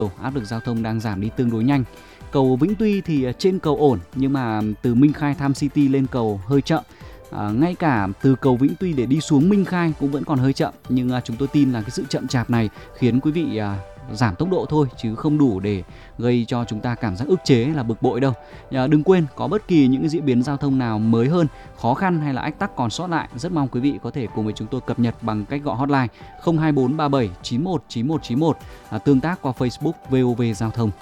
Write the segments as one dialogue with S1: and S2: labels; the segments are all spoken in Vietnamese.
S1: áp lực giao thông đang giảm đi tương đối nhanh. Cầu Vĩnh Tuy thì trên cầu ổn, nhưng mà từ Minh Khai Tham City lên cầu hơi chậm. Ngay cả từ cầu Vĩnh Tuy để đi xuống Minh Khai cũng vẫn còn hơi chậm, nhưng chúng tôi tin là cái sự chậm chạp này khiến quý vị giảm tốc độ thôi, chứ không đủ để gây cho chúng ta cảm giác ức chế là bực bội đâu. Đừng quên, có bất kỳ những cái diễn biến giao thông nào mới hơn, khó khăn hay là ách tắc còn sót lại, rất mong quý vị có thể cùng với chúng tôi cập nhật bằng cách gọi hotline 02437 91 91 91, tương tác qua Facebook VOV Giao thông.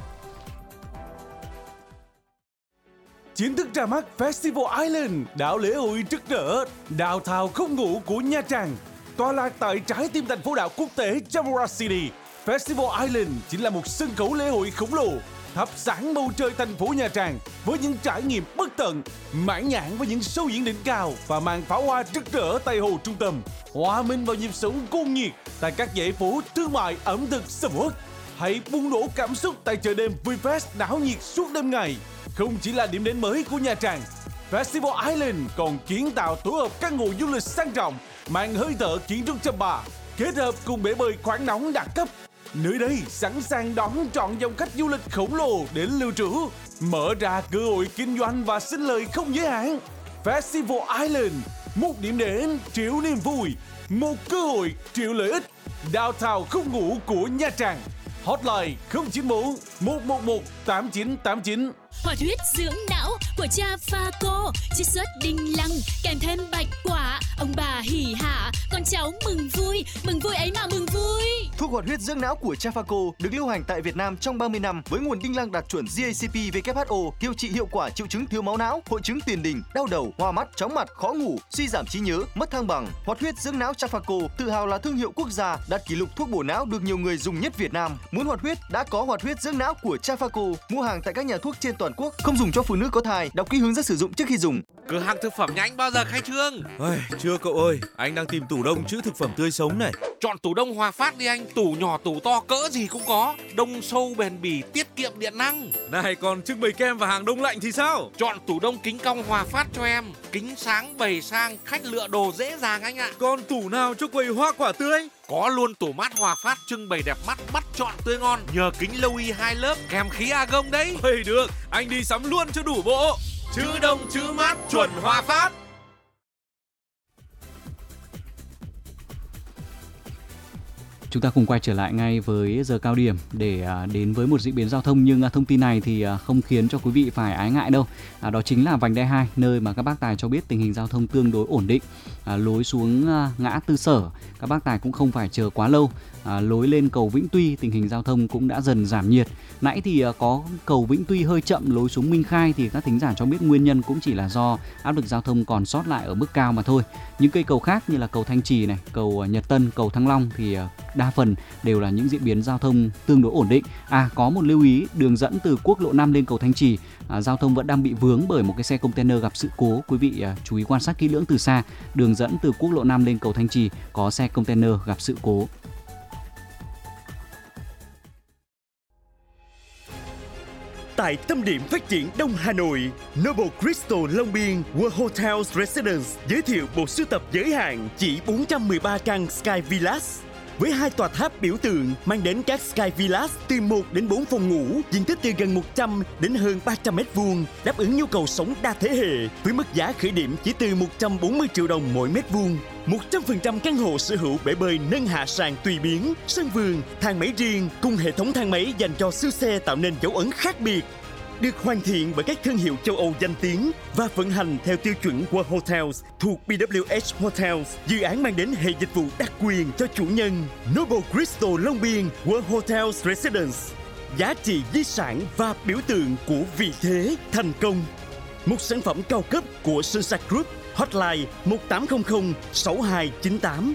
S2: Chính thức ra mắt Festival Island, đảo lễ hội rực rỡ, đào thào không ngủ của Nha Trang. Tọa lạc tại trái tim thành phố đảo quốc tế Jamura City, Festival Island chính là một sân khấu lễ hội khổng lồ, thắp sáng bầu trời thành phố Nha Trang với những trải nghiệm bất tận, mãn nhãn với những show diễn đỉnh cao và màn pháo hoa rực rỡ tại hồ trung tâm, hòa mình vào nhịp sống cuồng nhiệt tại các dãy phố thương mại ẩm thực sầm uất. Hãy bùng nổ cảm xúc tại chợ đêm VinFast náo nhiệt suốt đêm ngày. Không chỉ là điểm đến mới của Nha Trang, Festival Island còn kiến tạo tổ hợp căn hộ du lịch sang trọng, mang hơi thở kiến trúc chăm ba, kết hợp cùng bể bơi khoáng nóng đẳng cấp. Nơi đây sẵn sàng đón trọn dòng khách du lịch khổng lồ đến lưu trú, mở ra cơ hội kinh doanh và sinh lời không giới hạn. Festival Island, một điểm đến triệu niềm vui, một cơ hội triệu lợi ích. Downtown không ngủ của Nha Trang. Hotline 094 111 8989.
S3: Hoạt huyết dưỡng não của cha Phaco, chiết xuất đinh lăng kèm thêm bạch quả, ông bà hỉ hả, con cháu mừng vui ấy mà mừng vui.
S4: Thuốc hoạt huyết dưỡng não của cha Phaco được lưu hành tại Việt Nam trong 30 năm với nguồn đinh lăng đạt chuẩn GACP WHO, điều trị hiệu quả triệu chứng thiếu máu não, hội chứng tiền đình, đau đầu, hoa mắt, chóng mặt, khó ngủ, suy giảm trí nhớ, mất thăng bằng. Hoạt huyết dưỡng não cha Phaco tự hào là thương hiệu quốc gia, đạt kỷ lục thuốc bổ não được nhiều người dùng nhất Việt Nam. Muốn hoạt huyết đã có hoạt huyết dưỡng não của cha Phaco, mua hàng tại các nhà thuốc trên toàn quốc, không dùng cho phụ nữ có thai, đọc kỹ hướng dẫn sử dụng trước khi dùng.
S5: Cửa hàng thực phẩm nhà anh bao giờ khai trương?
S6: Chưa cậu ơi, anh đang tìm tủ đông trữ thực phẩm tươi sống này.
S5: Chọn tủ đông Hòa Phát đi anh, tủ nhỏ tủ to cỡ gì cũng có, đông sâu bền bỉ, tiết kiệm điện năng.
S6: Này, còn trưng bày kem và hàng đông lạnh thì sao?
S5: Chọn tủ đông kính cong Hòa Phát cho em, kính sáng bày sang, khách lựa đồ dễ dàng anh ạ.
S6: Còn tủ nào cho quầy hoa quả tươi?
S5: Có luôn tủ mát Hòa Phát trưng bày đẹp mắt, bắt chọn tươi ngon, nhờ kính lâu y 2 lớp kèm khí argon đấy.
S6: Được, anh đi sắm luôn cho đủ bộ.
S5: Chữ đông chữ mát chuẩn Hòa Phát.
S1: Chúng ta cùng quay trở lại ngay với giờ cao điểm để đến với một diễn biến giao thông, nhưng thông tin này thì không khiến cho quý vị phải ái ngại đâu. Đó chính là vành đai 2, nơi mà các bác tài cho biết tình hình giao thông tương đối ổn định. Lối xuống ngã Tư Sở, các bác tài cũng không phải chờ quá lâu. Lối lên cầu Vĩnh Tuy, tình hình giao thông cũng đã dần giảm nhiệt. Nãy thì có cầu Vĩnh Tuy hơi chậm, lối xuống Minh Khai thì các thính giả cho biết nguyên nhân cũng chỉ là do áp lực giao thông còn sót lại ở mức cao mà thôi. Những cây cầu khác như là cầu Thanh Trì này, cầu Nhật Tân, cầu Thăng Long thì đa phần đều là những diễn biến giao thông tương đối ổn định. Có một lưu ý, đường dẫn từ quốc lộ 5 lên cầu Thanh Trì, giao thông vẫn đang bị vướng bởi một cái xe container gặp sự cố. Quý vị chú ý quan sát kỹ lưỡng từ xa. Đường dẫn từ quốc lộ 5 lên cầu Thanh Trì có xe container gặp sự cố.
S7: Tại tâm điểm phát triển Đông Hà Nội, Noble Crystal Long Biên World Hotels Residence giới thiệu bộ sưu tập giới hạn chỉ 413 căn Sky Villas. Với 2 tòa tháp biểu tượng mang đến các Sky Villas từ 1 đến 4 phòng ngủ, diện tích từ gần 100 đến hơn 300 m2, đáp ứng nhu cầu sống đa thế hệ với mức giá khởi điểm chỉ từ 140 triệu đồng mỗi mét vuông. 100% căn hộ sở hữu bể bơi nâng hạ sàn tùy biến, sân vườn, thang máy riêng cùng hệ thống thang máy dành cho siêu xe tạo nên dấu ấn khác biệt. Được hoàn thiện bởi các thương hiệu châu Âu danh tiếng và vận hành theo tiêu chuẩn World Hotels thuộc BWH Hotels, dự án mang đến hệ dịch vụ đặc quyền cho chủ nhân. Noble Crystal Long Biên World Hotels Residence, giá trị di sản và biểu tượng của vị thế thành công. Một sản phẩm cao cấp của Sunshine Group. Hotline 1800 6298.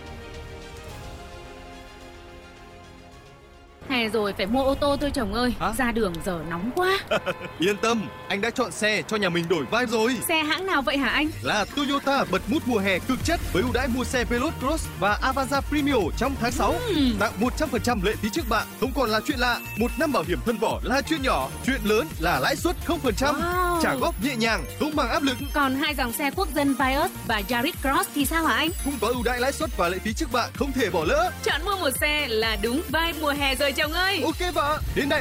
S8: Hè rồi phải mua ô tô thôi chồng ơi. Ra đường giờ nóng quá.
S4: Yên tâm, anh đã chọn xe cho nhà mình đổi vai rồi.
S8: Xe hãng nào vậy hả anh?
S4: Là Toyota bật mút mùa hè cực chất với ưu đãi mua xe Veloz Cross và Avanza Premio trong tháng 6. Tặng 100% lệ phí trước bạ, không còn là chuyện lạ. 1 năm bảo hiểm thân vỏ là chuyện nhỏ, chuyện lớn là lãi suất 0%. Trả góp nhẹ nhàng, không mang áp lực.
S8: Còn 2 dòng xe quốc dân Vios và Yaris Cross thì sao hả anh?
S4: Cũng có ưu đãi lãi suất và lệ phí trước bạ, không thể bỏ lỡ.
S8: Chọn mua một xe là đúng vai mùa hè rồi chồng ơi.
S4: Ok vợ, đến đại